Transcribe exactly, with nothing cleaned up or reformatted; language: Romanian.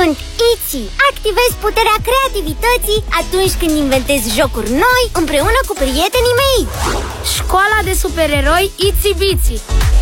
Sunt Itsy. Activez puterea creativității atunci când inventez jocuri noi împreună cu prietenii mei. Școala de supereroi Itsy Bitsy.